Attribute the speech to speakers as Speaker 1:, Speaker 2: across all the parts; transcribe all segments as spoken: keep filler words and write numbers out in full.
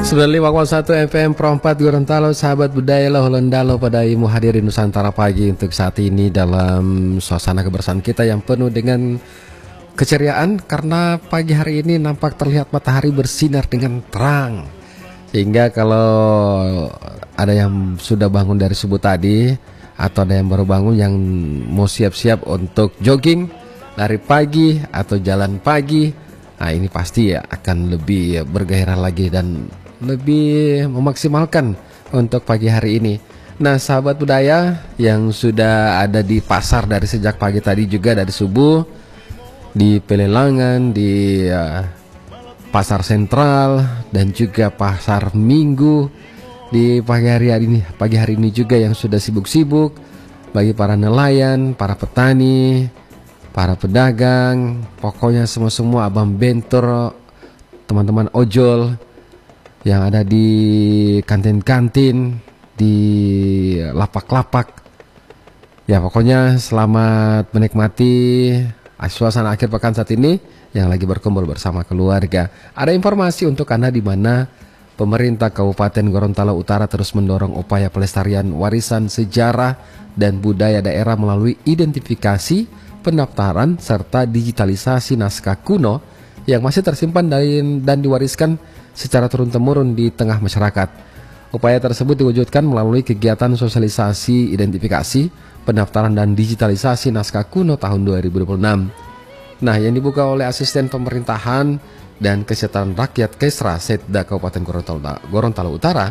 Speaker 1: sembilan puluh lima koma satu F M Pro empat Gorontalo, sahabat budaya Holendalo pada imu hadirin Nusantara pagi untuk saat ini dalam suasana kebersamaan kita yang penuh dengan keceriaan karena pagi hari ini nampak terlihat matahari bersinar dengan terang. Sehingga kalau ada yang sudah bangun dari subuh tadi atau ada yang baru bangun yang mau siap-siap untuk jogging, lari pagi atau jalan pagi, nah ini pasti ya akan lebih bergairah lagi dan lebih memaksimalkan untuk pagi hari ini. Nah sahabat budaya yang sudah ada di pasar dari sejak pagi tadi juga dari subuh, di Pelelangan, di uh, pasar sentral dan juga pasar minggu di pagi hari ini pagi hari ini juga yang sudah sibuk-sibuk bagi para nelayan, para petani, para pedagang, pokoknya semua-semua abang bentor, teman-teman ojol yang ada di kantin-kantin, di lapak-lapak. Ya pokoknya selamat menikmati suasana akhir pekan saat ini yang lagi berkumpul bersama keluarga. Ada informasi untuk Anda di mana pemerintah Kabupaten Gorontalo Utara terus mendorong upaya pelestarian warisan sejarah dan budaya daerah melalui identifikasi, pendaftaran, serta digitalisasi naskah kuno yang masih tersimpan dan, dan diwariskan secara turun-temurun di tengah masyarakat. Upaya tersebut diwujudkan melalui kegiatan sosialisasi, identifikasi, pendaftaran dan digitalisasi naskah kuno tahun dua ribu dua puluh enam. Nah, yang dibuka oleh Asisten Pemerintahan dan Kesejahteraan Rakyat Kesra Setda Kabupaten Gorontalo, Gorontalo Utara,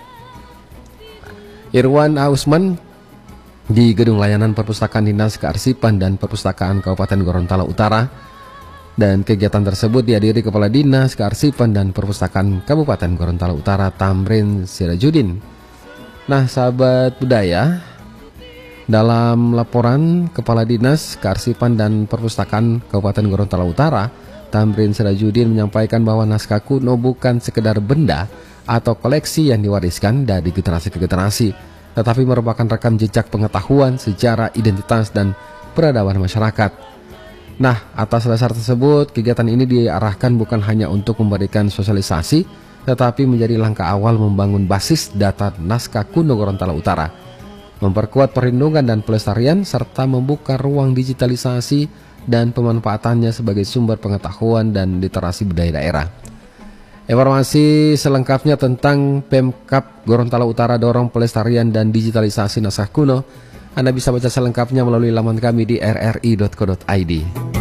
Speaker 1: Irwan Ausman, di Gedung Layanan Perpustakaan Dinas Kearsipan dan Perpustakaan Kabupaten Gorontalo Utara. Dan kegiatan tersebut dihadiri Kepala Dinas Kearsipan dan Perpustakaan Kabupaten Gorontalo Utara Tamrin Sirajudin. Nah sahabat budaya, dalam laporan Kepala Dinas Kearsipan dan Perpustakaan Kabupaten Gorontalo Utara Tamrin Sirajudin menyampaikan bahwa naskah kuno bukan sekedar benda atau koleksi yang diwariskan dari generasi ke generasi, tetapi merupakan rekam jejak pengetahuan, sejarah, identitas, dan peradaban masyarakat. Nah, atas dasar tersebut, kegiatan ini diarahkan bukan hanya untuk memberikan sosialisasi, tetapi menjadi langkah awal membangun basis data naskah kuno Gorontalo Utara, memperkuat perlindungan dan pelestarian, serta membuka ruang digitalisasi dan pemanfaatannya sebagai sumber pengetahuan dan literasi budaya daerah. Informasi selengkapnya tentang Pemkab Gorontalo Utara dorong pelestarian dan digitalisasi naskah kuno Anda bisa baca selengkapnya melalui laman kami di r r i dot co dot i d.